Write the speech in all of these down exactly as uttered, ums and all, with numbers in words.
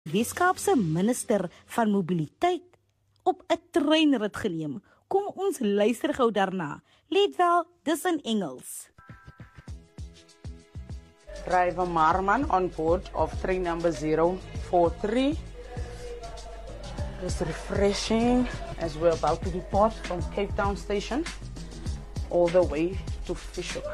Weskaapse minister van mobiliteit op 'n treinrit geneem. Kom ons luister gou daarna. Let wel, dis in Engels. Driver Marman on board of train number zero four three. It's refreshing as we're about to depart from Cape Town station all the way to Fish Hoek.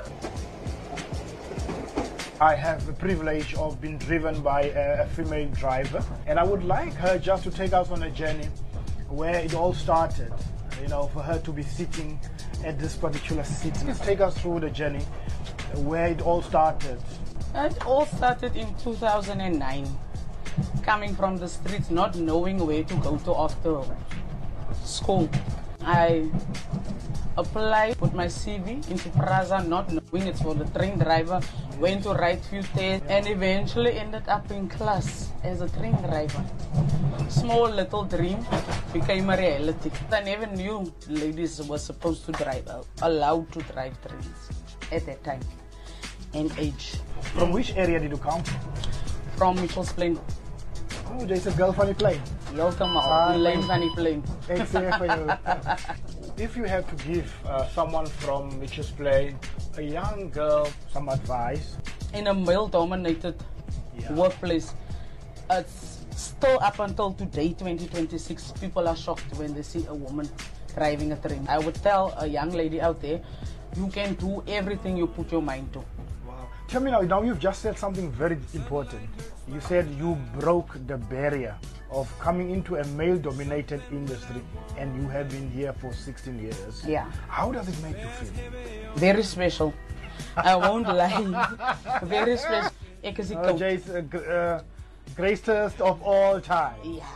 I have the privilege of being driven by a, a female driver, and I would like her just to take us on a journey where it all started, you know, for her to be sitting at this particular seat. Please take us through the journey where it all started. It all started in two thousand nine, coming from the streets, not knowing where to go to after school. I applied, put my C V into Praza, not knowing it's for the train driver, went to write few tests, and eventually ended up in class as a train driver. Small little dream became a reality. I never knew ladies were supposed to drive, allowed to drive trains at that time and age. From which area did you come from? From Mitchell's Plain. Oh, there's a girl funny plane. Welcome Ah, out, Lane Funny Plain. Excellent for you. If you have to give uh, someone from Mitchell's Plain, a young girl, some advice. In a male-dominated Yeah. workplace, it's still up until today, twenty twenty-six, people are shocked when they see a woman driving a train. I would tell a young lady out there, you can do everything you put your mind to. Wow. Tell me now, now you've just said something very important. You said you broke the barrier of coming into a male-dominated industry, and you have been here for sixteen years. Yeah. How does it make you feel? Very special. I won't lie. Very special. Ek is die Uh, coach. Jay's uh, gr- uh, greatest of all time. Ja.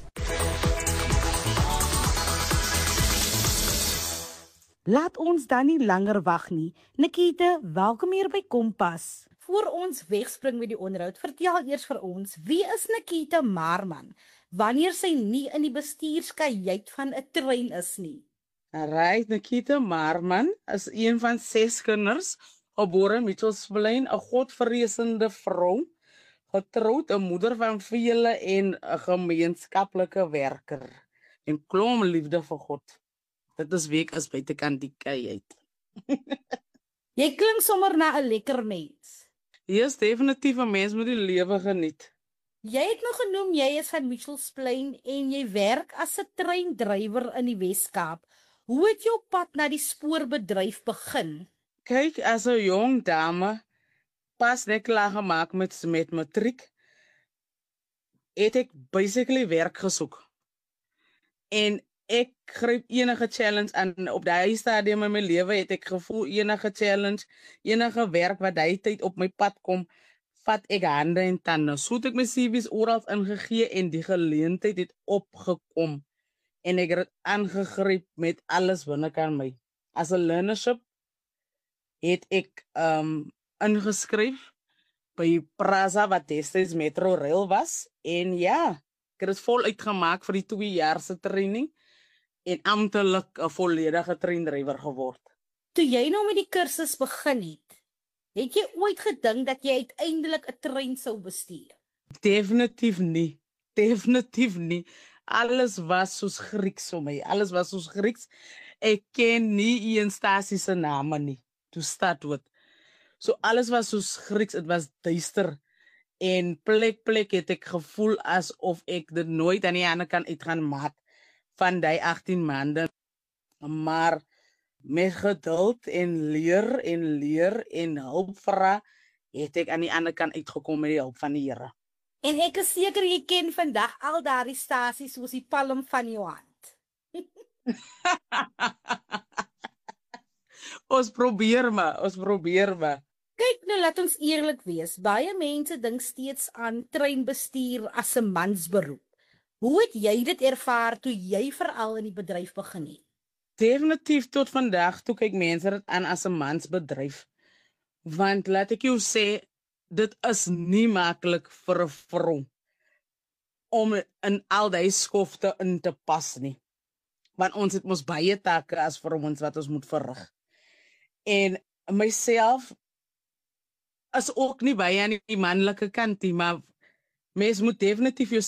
Laat ons dan nie langer wag nie. Nikita, welkom hier by Kompas. Voor ons wegspring met die onderhoud, vertel eers vir ons, wie is Nikita Marman, wanneer sy nie in die bestuurskajuit van 'n trein is nie? Alright, Nikita Marman is een van ses kinders, gebore in Mitchells Plain, 'n godvreesende vrou, getroud, 'n moeder van vele en 'n gemeenskaplike werker. En klom liefde vir God. Dit is wie ek is buitekant die kajuit. Jy klink sommer na 'n lekker mens. Jy is definitief 'n mens met die lewe geniet. Jy het nou genoem jy is van Mitchells Plain en jy werk as 'n treindrywer in die Wes-Kaap. Hoe het jou pad na die spoorbedryf begin? Kyk, as 'n jong dame, pas net klaar gemaak met, met matriek, het ek basically werk gesoek. En ek gryp enige challenge aan. Op daai stadium in my lewe het ek gevoel enige challenge, enige werk wat daai tyd op my pad kom, vat ek hande en tande. So het ek my C V's oral ingegee en die geleentheid het opgekom. En ek het dit aangegryp met alles binnekant my. As 'n learnership het ek um ingeskryf by Praza wat destyds Metro Rail was. En ja, ek het dit voluit gemaak vir die twee jaar se training en amptelik 'n volledige treindrywer geword. Toe jy nou met die kursus begin het, het jy ooit gedink dat jy uiteindelik 'n trein sou bestuur? Definitief nie. Definitief nie. Alles was soos Grieks vir my. Alles was soos Grieks. Ek ken nie een stasie se name nie. To start with. So alles was soos Grieks. Dit was duister. En plek plek het ek gevoel asof ek dit nooit aan die ander kant uit gaan maak van die agttien maande. Maar met geduld en leer en leer en hulp vra, het ek aan die ander kant uitgekom met die hulp van die Here. En ek is seker jy ken vandag al daardie stasies soos die palm van jou hand. Ons probeer maar, ons probeer maar. Kyk, nou laat ons eerlik wees. Baie mense dink steeds aan treinbestuur as 'n mansberoep. Hoe het jy dit ervaar toe jy veral in die bedryf begin het? Definitief tot vandag toe kyk mense dit aan as 'n mansbedryf. Want laat ek jou sê, dit is nie maklik vir 'n vrou om in al die skofte in te pas nie. Want ons het mos baie take as vrouens wat ons moet verrig. En myself is ook nie baie aan die manlike kant nie, maar Mens moet definitief